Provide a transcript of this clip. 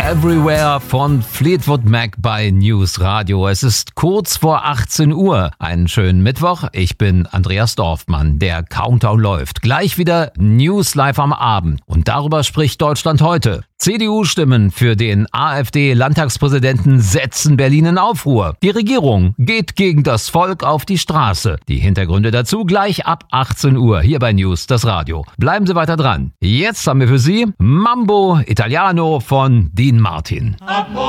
Everywhere von Fleetwood Mac bei News Radio. Es ist kurz vor 18 Uhr. Einen schönen Mittwoch. Ich bin Andreas Dorfmann. Der Countdown läuft. Gleich wieder News live am Abend. Und darüber spricht Deutschland heute. CDU-Stimmen für den AfD-Landtagspräsidenten setzen Berlin in Aufruhr. Die Regierung geht gegen das Volk auf die Straße. Die Hintergründe dazu gleich ab 18 Uhr hier bei News, das Radio. Bleiben Sie weiter dran. Jetzt haben wir für Sie Mambo Italiano von Dean Martin.